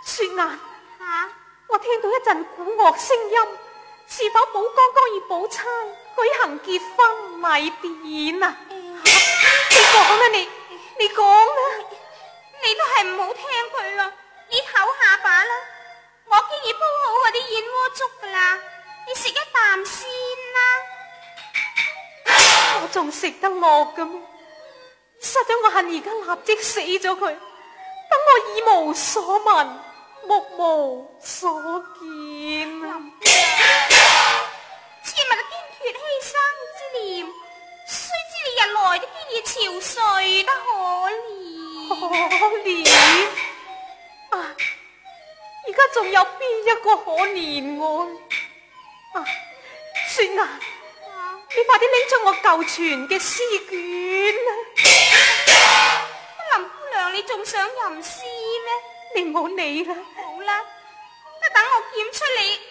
雪雁，我聽到一陣鼓樂聲音，是否寶剛剛與寶釵舉行結婚禮典啊？你講啦，你講啦， 你都係唔好聽佢啦，你唞下把啦，我經已鋪好嗰啲燕窩粥噶啦，你食一啖先啦。 我仲食得落嘅咩？實在我恨而家立即死咗佢，等我耳無所聞，目無所見啊！ 切勿堅決犧牲之念，須知你日來都經已憔悴得可憐。 可憐啊！而家仲有邊一個可憐我啊？雪雁，你快啲拎出我舊傳嘅詩卷啊！ 林姑娘，你仲想吟詩咩？ 你唔好理啦。 好啦，等我檢出你